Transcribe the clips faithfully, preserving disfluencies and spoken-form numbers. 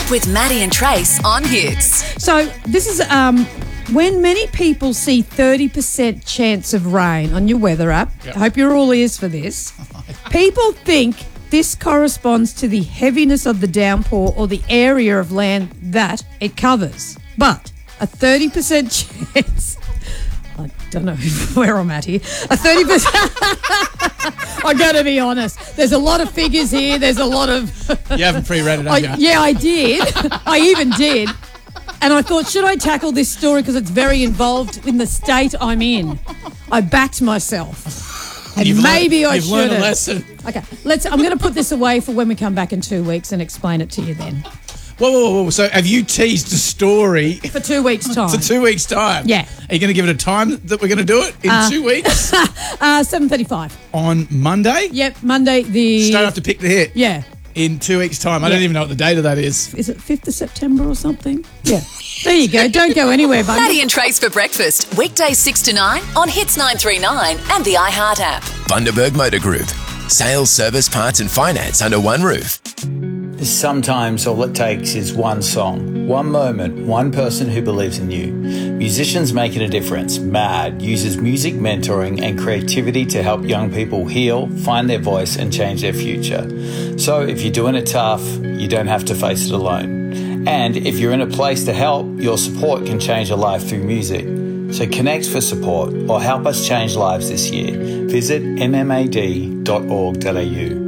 with Maddie and Trace on Hits. So this is um, when many people see thirty percent chance of rain on your weather app. Yep. I hope you're all ears for this. People think this corresponds to the heaviness of the downpour or the area of land that it covers. But a thirty percent chance... I don't know where I'm at here. A thirty percent... I got to be honest. There's a lot of figures here. There's a lot of... You haven't pre-read it, have you? I, yeah, I did. I even did. And I thought, should I tackle this story because it's very involved in the state I'm in? I backed myself. And You've maybe learned, I you've should learned a have. lesson. Okay, let's. I'm going to put this away for when we come back in two weeks and explain it to you then. Whoa, whoa, whoa. So have you teased a story For two weeks' time. for two weeks' time? Yeah. Are you going to give it a time that we're going to do it in Uh, two weeks? Uh, seven thirty-five. On Monday? Yep, Monday the... Straight after Pick the Hit? Yeah. In two weeks' time. I Yeah. don't even know what the date of that is. Is it fifth of September or something? Yeah. There you go. Don't go anywhere, buddy. Maddie and Trace for breakfast, weekdays six to nine on Hits nine three nine and the iHeart app. Bundaberg Motor Group. Sales, service, parts and finance under one roof. Sometimes all it takes is one song, one moment, one person who believes in you. Musicians Making a Difference, MAD, uses music mentoring and creativity to help young people heal, find their voice and change their future. So if you're doing it tough, you don't have to face it alone. And if you're in a place to help, your support can change a life through music. So connect for support or help us change lives this year. Visit m m a d dot org dot a u.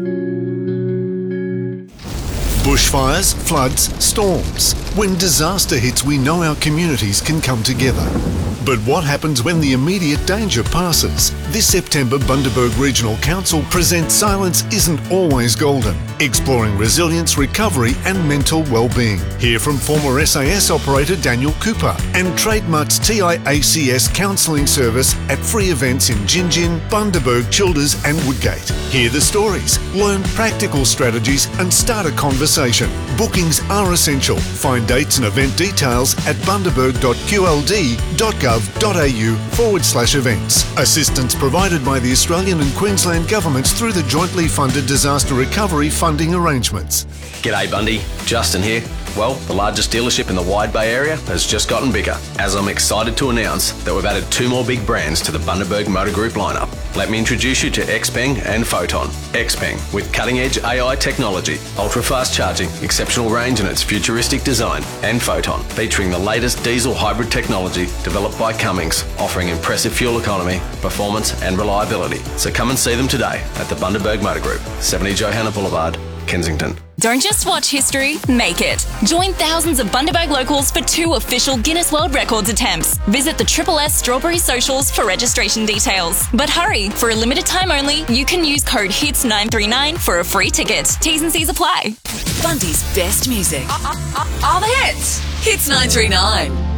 Bushfires, floods, storms. When disaster hits, we know our communities can come together. But what happens when the immediate danger passes? This September, Bundaberg Regional Council presents Silence Isn't Always Golden, exploring resilience, recovery and mental well-being. Hear from former S A S operator Daniel Cooper and Trademark's T I A C S counselling service at free events in Gingin, Bundaberg, Childers and Woodgate. Hear the stories, learn practical strategies and start a conversation. Bookings are essential. Find dates and event details at bundaberg dot q l d dot gov dot a u forward slash events. Assistance provided by the Australian and Queensland governments through the jointly funded disaster recovery funding arrangements. G'day Bundy, Justin here. Well, the largest dealership in the Wide Bay area has just gotten bigger, as I'm excited to announce that we've added two more big brands to the Bundaberg Motor Group lineup. Let me introduce you to Xpeng and Photon. Xpeng, with cutting-edge A I technology, ultra-fast charging, exceptional range and its futuristic design, and Photon, featuring the latest diesel hybrid technology developed by Cummins, offering impressive fuel economy, performance and reliability. So come and see them today at the Bundaberg Motor Group, seventy Johanna Boulevard, Kensington. Don't just watch history, make it. Join thousands of Bundaberg locals for two official Guinness World Records attempts. Visit the Triple S Strawberry socials for registration details. But hurry, for a limited time only, you can use code hits nine three nine for a free ticket. T's and C's apply. Bundy's best music. All the hits. Hits nine three nine.